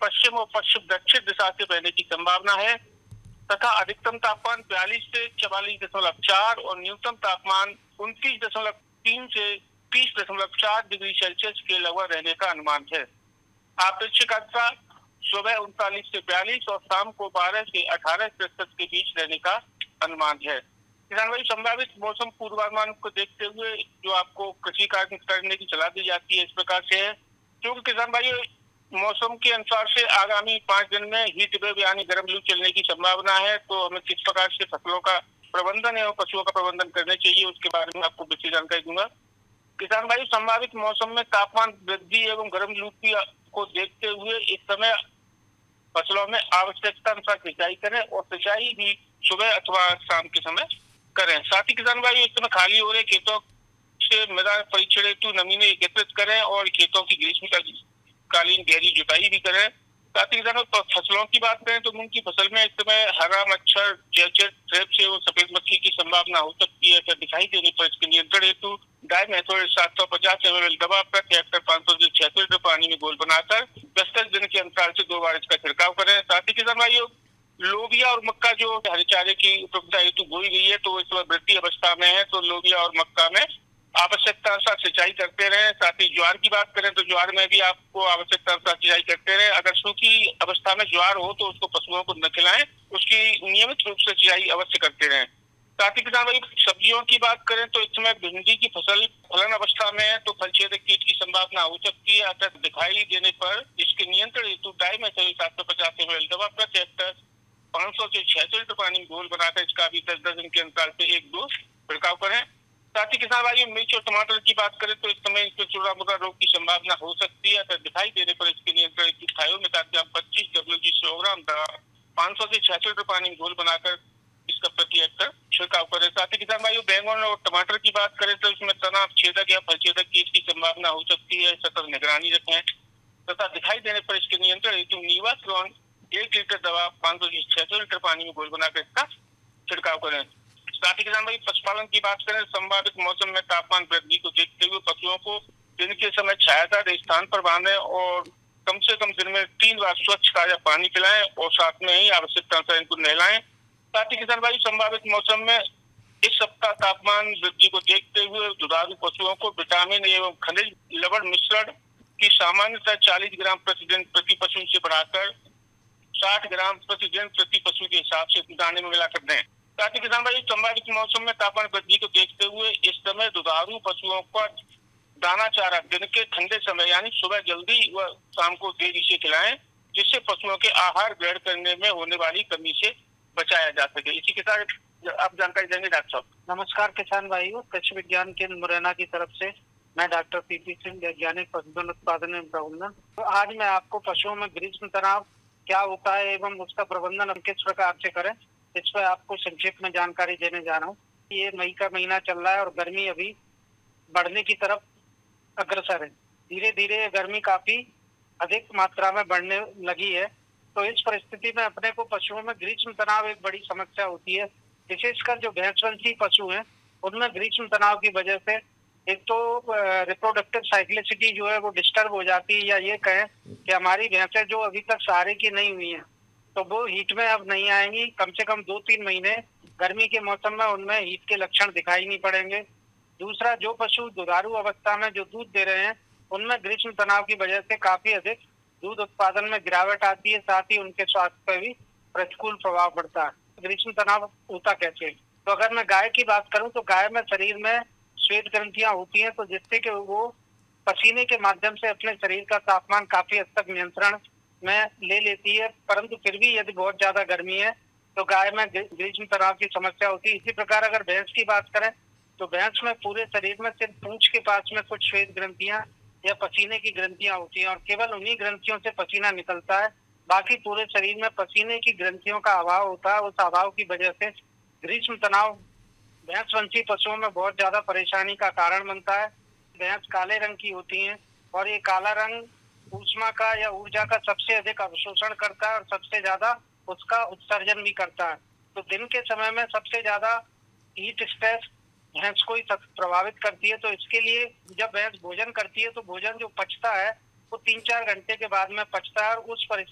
पश्चिम और पश्चिम दक्षिण दिशा से बहने की संभावना है तथा अधिकतम तापमान 42 से 44.4 और न्यूनतम तापमान 29.3 से 30.4 डिग्री सेल्सियस के लगभग रहने का अनुमान है। आपेक्षिक आर्द्रता सुबह 39 से 42 और शाम को 12 से 18% के बीच रहने का अनुमान है। किसान भाई, संभावित मौसम पूर्वानुमान को देखते हुए जो आपको कृषि कार्य करने की सलाह दी जाती है इस प्रकार से है, क्योंकि किसान भाई मौसम के अनुसार से आगामी 5 दिन में हीट वेव यानी गर्म लू चलने की संभावना है, तो हमें किस प्रकार से फसलों का प्रबंधन एवं पशुओं का प्रबंधन करना चाहिए उसके बारे में आपको विशेष जानकारी दूंगा। किसान भाई, संभावित मौसम में तापमान वृद्धि एवं गर्म लू को देखते हुए इस समय फसलों में आवश्यकता अनुसार सिंचाई करें और सिंचाई भी सुबह अथवा शाम के समय करें। साथ ही किसान भाई, इस समय खाली हो रहे खेतों से मृदा परीक्षण हेतु नमूने एकत्रित करें और खेतों की ग्रीष्मकालीन गहरी जुताई भी करें। साथ ही किसान फसलों की बात करें तो मूंग की फसल में इस समय हरा मच्छर, जैसे ट्रैप से वो सफेद मक्खी की संभावना हो सकती है। फिर दिखाई देने पर इसके नियंत्रण हेतु डायमेथोड 750 ml दवा प्रति हेक्टेयर 500 से 600 लीटर पानी में घोल बनाकर 10-10 दिन के अंतराल से 2 बार इसका छिड़काव करें। साथ ही किसान भाइयों, लोबिया और मक्का जो हरे चारे की उपयोगिता हेतु बोई गई है तो इस वक्त वृद्धि अवस्था में है, तो लोबिया और मक्का में आवश्यकता अनुसार सिंचाई करते रहे। साथ ही ज्वार की बात करें तो ज्वार में भी आपको आवश्यकता अनुसार सिंचाई करते रहे। अगर सूखी अवस्था में ज्वार हो तो उसको पशुओं को न खिलाएं, उसकी नियमित रूप से सिंचाई अवश्य करते रहें। साथ ही किसान भाई, सब्जियों की बात करें तो इस समय भिंडी की फसल फलन अवस्था में है, तो फलछेदक कीट की संभावना हो सकती है। अतः दिखाई देने पर इसके नियंत्रण हेतु डायमेथोड 750 ml दवा प्रति हेक्टेयर 500 से 600 लीटर पानी में घोल बनाकर इसका भी 10-10 दिन के अंतराल पे 1-2 छिड़काव करें। साथ ही किसान भाई, मिर्च और टमाटर की बात करें तो इस समय इसमें चूड़ा मुद्रा रोग की संभावना हो सकती है। तो दिखाई देने पर इसके नियंत्रण हेतु थायोमेथाक्साम 25 WG 100 ग्राम दवा 500 से 600 लीटर पानी में घोल बनाकर इसका प्रति हेक्टेयर छिड़काव करें। साथ ही किसान भाई, बैंगन और टमाटर की बात करें तो इसमें तना छेदक या फलछेदक कीट की संभावना हो सकती है, सतत निगरानी रखें तथा दिखाई देने पर इसके नियंत्रण हेतु नीवास्ट्रोन 1 लीटर दवा 500 से 600 लीटर पानी में घोल बनाकर इसका छिड़काव करें। साथ ही किसान भाई, पशुपालन की बात करें, संभावित मौसम में तापमान वृद्धि को देखते हुए पशुओं को दिन के समय छायादार स्थान पर बांधें और कम से कम दिन में 3 बार स्वच्छ ताजा पानी पिलाएं और साथ में ही आवश्यकता अनुसार इनको नहलाएं। साथ ही किसान भाई, संभावित मौसम में इस सप्ताह तापमान वृद्धि को देखते हुए दुधारू पशुओं को विटामिन एवं खनिज लवण मिश्रण की सामान्यतः 40 ग्राम प्रतिदिन प्रति पशु से बढ़ाकर 60 ग्राम प्रतिदिन प्रति पशु के हिसाब से दाने में मिलाकर दें। साथ ही किसान भाई, संभावित मौसम में तापमान वृद्धि को देखते हुए इस समय दुधारू पशुओं का दाना चारा दिन के ठंडे समय यानी सुबह जल्दी व शाम को देरी से खिलाएं, जिससे पशुओं के आहार ग्रहण करने में होने वाली कमी से बचाया जा सके। इसी के साथ आप जानकारी देंगे डॉक्टर साहब। नमस्कार किसान भाइयों, कृषि विज्ञान केंद्र मुरैना की तरफ से मैं डॉक्टर पीपी सिंह, वैज्ञानिक पशुधन उत्पादन एवं प्रबंधन। तो आज मैं आपको पशुओं में ग्रीष्म तनाव क्या होता है एवं उसका प्रबंधन हम किस प्रकार से करें, इस पर आपको संक्षिप्त में जानकारी देने जा रहा हूँ। ये मई का महीना चल रहा है और गर्मी अभी बढ़ने की तरफ अग्रसर है। धीरे धीरे गर्मी काफी अधिक मात्रा में बढ़ने लगी है, तो इस परिस्थिति में अपने को पशुओं में ग्रीष्म तनाव एक बड़ी समस्या होती है। विशेषकर जो भैंसवंशी पशु हैं उनमें ग्रीष्म तनाव की वजह से एक तो रिप्रोडक्टिव साइक्लिसिटी जो है वो डिस्टर्ब हो जाती है, या ये कहें कि हमारी भैंसें जो अभी तक सहारे की नहीं हुई हैं तो वो हीट में अब नहीं आएंगी। कम से कम 2-3 महीने गर्मी के मौसम में उनमें हीट के लक्षण दिखाई नहीं पड़ेंगे। दूसरा, जो पशु दुधारू अवस्था में जो दूध दे रहे हैं उनमें ग्रीष्म तनाव की वजह से काफी अधिक दूध उत्पादन में गिरावट आती है, साथ ही उनके स्वास्थ्य पर भी प्रतिकूल प्रभाव पड़ता है। ग्रीष्म तनाव होता कैसे? तो अगर मैं गाय की बात करूं तो गाय में शरीर में श्वेत ग्रंथियां होती हैं, तो जिससे कि वो पसीने के माध्यम से अपने शरीर का तापमान काफी हद तक नियंत्रण में ले लेती है। परंतु फिर भी यदि बहुत ज्यादा गर्मी है तो गाय में ग्रीष्म तनाव की समस्या होती है। इसी प्रकार अगर भैंस की बात करें तो भैंस में पूरे शरीर में सिर्फ पूंछ के पास में कुछ श्वेत ग्रंथियां या पसीने की ग्रंथियां होती हैं और केवल उन्हीं ग्रंथियों से पसीना निकलता है। बाकी पूरे शरीर में पसीने की ग्रंथियों का अभाव होता है। उस अभाव की वजह से ग्रीष्म तनाव भैंसवंशी पशुओं में बहुत ज्यादा परेशानी का कारण बनता है। भैंस काले रंग की होती हैं और ये काला रंग ऊष्मा का या ऊर्जा का सबसे अधिक अवशोषण करता है और सबसे ज्यादा उसका उत्सर्जन भी करता है। तो दिन के समय में सबसे ज्यादा हीट स्ट्रेस भैंस को ही प्रभावित करती है। तो इसके लिए जब भैंस भोजन करती है तो भोजन जो पचता है वो 3-4 घंटे के बाद में पचता है और उस